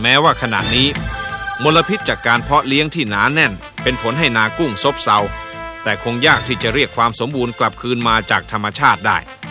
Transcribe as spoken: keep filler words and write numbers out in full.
แม้ว่าขณะนี้มลพิษจากการเพาะเลี้ยงที่หนาแน่นเป็นผลให้นากุ้งซบเซาแต่คงยากที่จะเรียกความสมบูรณ์กลับคืนมาจากธรรมชาติได้